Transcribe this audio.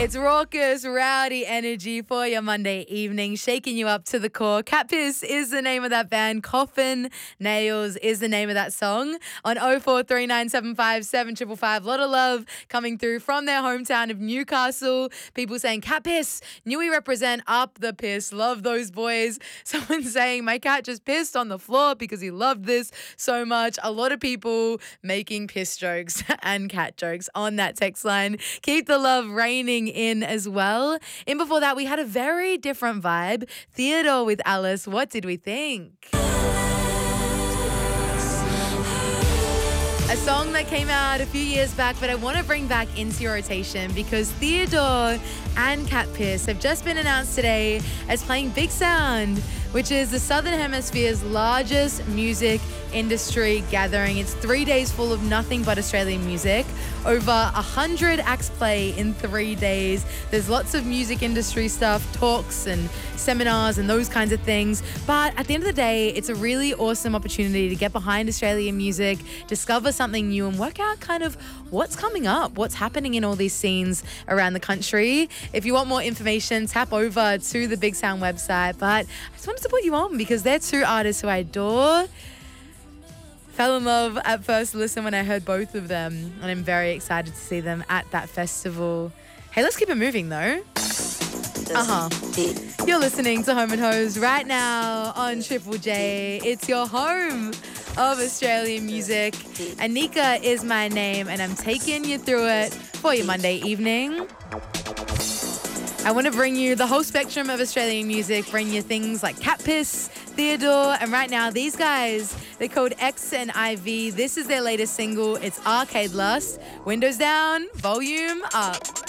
It's raucous, rowdy energy for your Monday evening, shaking you up to the core. Cat Piss is the name of that band. Coffin Nails is the name of that song. On 0439757555, a lot of love coming through from their hometown of Newcastle. People saying, Cat Piss, knew we represent up the piss. Love those boys. Someone saying, my cat just pissed on the floor because he loved this so much. A lot of people making piss jokes and cat jokes on that text line. Keep the love raining in as well. In before that, we had a very different vibe. Theodore with Alice. What did we think? A song that came out a few years back, but I want to bring back into your rotation because Theodore and Cat Piss have just been announced today as playing Big Sound, which is the Southern Hemisphere's largest music industry gathering. It's 3 days full of nothing but Australian music. Over 100 acts play in 3 days. There's lots of music industry stuff, talks and seminars and those kinds of things. But at the end of the day, it's a really awesome opportunity to get behind Australian music, discover something new and work out kind of what's coming up, what's happening in all these scenes around the country. If you want more information, tap over to the Big Sound website. But I just wanted to put you on because they're two artists who I adore. Fell in love at first listen when I heard both of them, and I'm very excited to see them at that festival. Hey, let's keep it moving though. You're listening to Home and Hose right now on Triple J. It's your home of Australian music. Anika is my name, and I'm taking you through it for your Monday evening. I want to bring you the whole spectrum of Australian music, bring you things like Cat Piss, Theodore, and right now these guys, they're called X and IV. This is their latest single. It's Arcade Lust. Windows down, volume up.